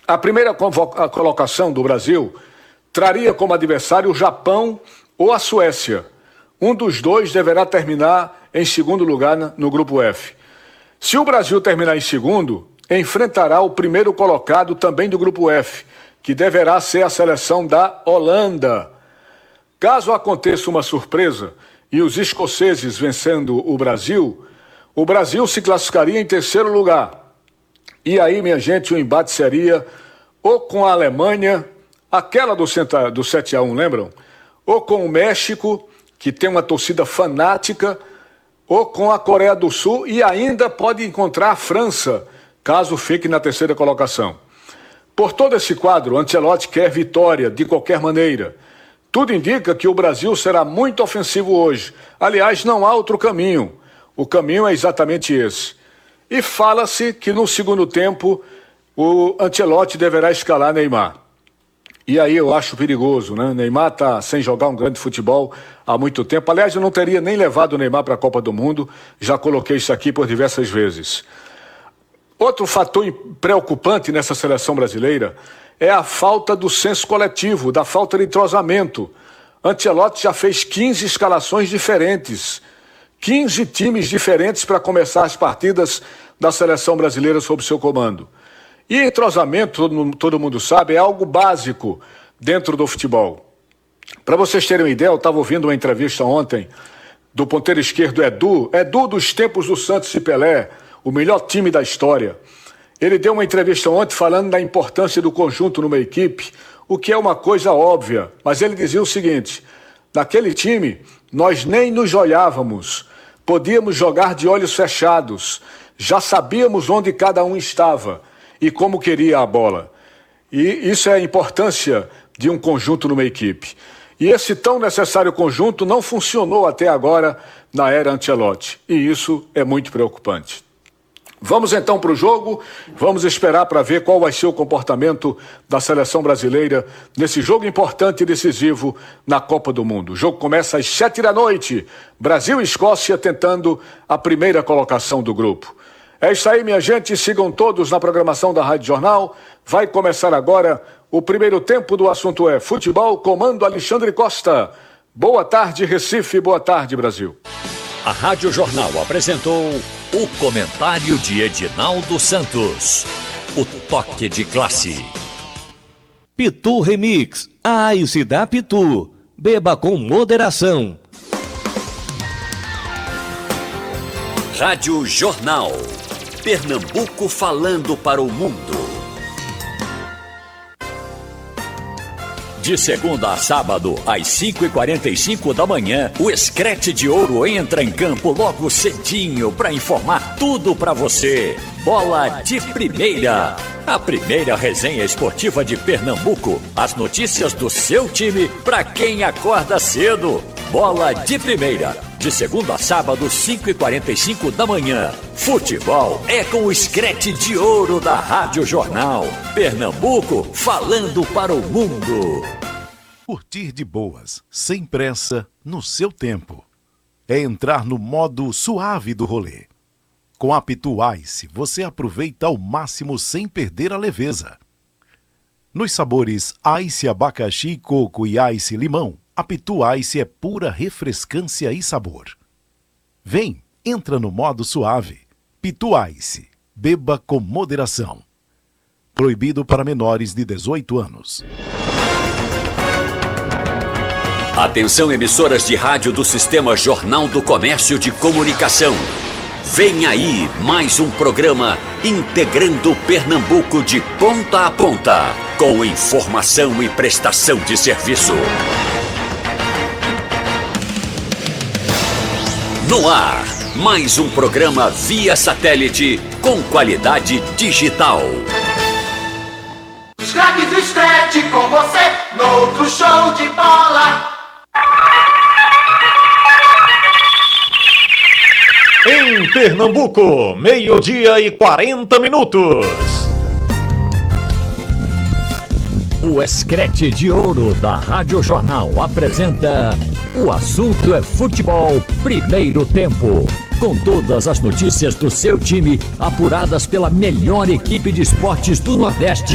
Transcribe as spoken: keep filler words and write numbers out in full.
A primeira a colocação do Brasil traria como adversário o Japão ou a Suécia. Um dos dois deverá terminar em segundo lugar no grupo F. Se o Brasil terminar em segundo, enfrentará o primeiro colocado também do grupo F, que deverá ser a seleção da Holanda. Caso aconteça uma surpresa e os escoceses vencendo o Brasil, o Brasil se classificaria em terceiro lugar. E aí, minha gente, o embate seria ou com a Alemanha, aquela do, do sete a um, lembram? Ou com o México, que tem uma torcida fanática, ou com a Coreia do Sul, e ainda pode encontrar a França, caso fique na terceira colocação. Por todo esse quadro, Ancelotti quer vitória de qualquer maneira. Tudo indica que o Brasil será muito ofensivo hoje. Aliás, não há outro caminho. O caminho é exatamente esse. E fala-se que no segundo tempo o Ancelotti deverá escalar Neymar. E aí eu acho perigoso, né? Neymar está sem jogar um grande futebol há muito tempo. Aliás, eu não teria nem levado o Neymar para a Copa do Mundo. Já coloquei isso aqui por diversas vezes. Outro fator preocupante nessa seleção brasileira é a falta do senso coletivo, da falta de entrosamento. Ancelotti já fez quinze escalações diferentes, quinze times diferentes para começar as partidas da seleção brasileira sob seu comando. E entrosamento, todo, todo mundo sabe, é algo básico dentro do futebol. Para vocês terem uma ideia, eu estava ouvindo uma entrevista ontem do ponteiro esquerdo Edu, Edu dos tempos do Santos e Pelé, o melhor time da história. Ele deu uma entrevista ontem falando da importância do conjunto numa equipe, o que é uma coisa óbvia, mas ele dizia o seguinte: naquele time, nós nem nos olhávamos, podíamos jogar de olhos fechados, já sabíamos onde cada um estava e como queria a bola. E isso é a importância de um conjunto numa equipe. E esse tão necessário conjunto não funcionou até agora na era Ancelotti, e isso é muito preocupante. Vamos então para o jogo, vamos esperar para ver qual vai ser o comportamento da seleção brasileira nesse jogo importante e decisivo na Copa do Mundo. O jogo começa às sete da noite, Brasil e Escócia tentando a primeira colocação do grupo. É isso aí, minha gente, sigam todos na programação da Rádio Jornal. Vai começar agora o primeiro tempo do assunto é futebol, comando Alexandre Costa. Boa tarde, Recife, boa tarde, Brasil. A Rádio Jornal apresentou o comentário de Edinaldo Santos. O toque de classe. Pitu Remix. A Ice da Pitu. Beba com moderação. Rádio Jornal. Pernambuco falando para o mundo. De segunda a sábado, às cinco e quarenta e cinco da manhã, o Screte de Ouro entra em campo logo cedinho para informar tudo para você. Bola de Primeira, a primeira resenha esportiva de Pernambuco. As notícias do seu time para quem acorda cedo. Bola de Primeira, de segunda a sábado, cinco e quarenta e cinco da manhã. Futebol é com o Screte de Ouro da Rádio Jornal. Pernambuco falando para o mundo. Curtir de boas, sem pressa, no seu tempo. É entrar no modo suave do rolê. Com a Pitu Ice, você aproveita ao máximo sem perder a leveza. Nos sabores Ice Abacaxi, Coco e Ice Limão, a Pitu Ice é pura refrescância e sabor. Vem, entra no modo suave. Pitu Ice, beba com moderação. Proibido para menores de dezoito anos. Atenção, emissoras de rádio do Sistema Jornal do Comércio de Comunicação. Vem aí mais um programa integrando Pernambuco de ponta a ponta, com informação e prestação de serviço. No ar, mais um programa via satélite com qualidade digital. Os craques do Screte com você, no outro show de bola. Em Pernambuco, meio-dia e quarenta minutos. O Screte de Ouro da Rádio Jornal apresenta O Assunto é Futebol, primeiro tempo. Com todas as notícias do seu time, apuradas pela melhor equipe de esportes do Nordeste.